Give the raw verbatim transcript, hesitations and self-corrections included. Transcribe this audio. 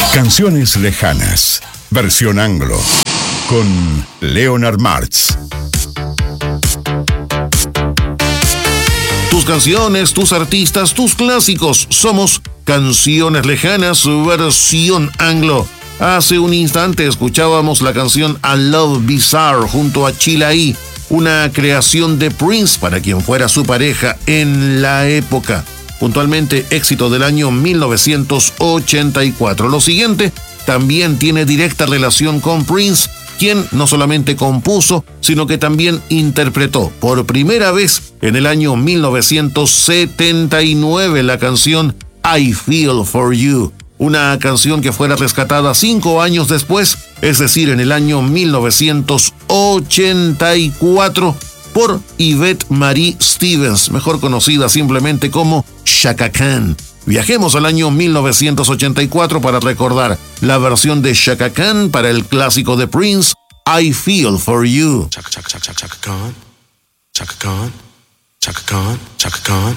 Canciones lejanas, versión anglo, con Leonard Martz. Tus canciones, tus artistas, tus clásicos. Somos Canciones Lejanas, versión anglo. Hace un instante escuchábamos la canción A Love Bizarre junto a Chilaí, una creación de Prince para quien fuera su pareja en la época. Puntualmente éxito del año mil novecientos ochenta y cuatro. Lo siguiente también tiene directa relación con Prince, quien no solamente compuso, sino que también interpretó por primera vez en el año mil novecientos setenta y nueve la canción I Feel For You, una canción que fuera rescatada cinco años después, es decir, en el año mil novecientos ochenta y cuatro, por Yvette Marie Stevens, mejor conocida simplemente como Chaka Khan. Viajemos al año mil novecientos ochenta y cuatro para recordar la versión de Chaka Khan para el clásico de Prince, I Feel For You. Chaka, Chaka, Chaka, Chaka Khan, Chaka Khan, Chaka Khan, Chaka Khan.